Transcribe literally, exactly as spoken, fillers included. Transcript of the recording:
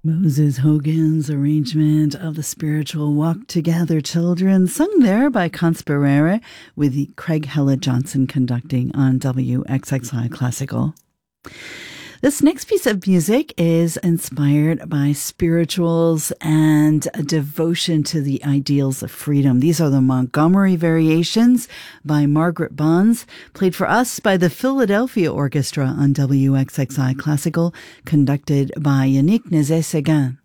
Moses Hogan's arrangement of the spiritual Walk Together Children, sung there by Conspirere, with Craig Hella Johnson conducting on W X X I Classical. This next piece of music is inspired by spirituals and a devotion to the ideals of freedom. These are the Montgomery Variations by Margaret Bonds, played for us by the Philadelphia Orchestra on W X X I Classical, conducted by Yannick Nézet-Séguin.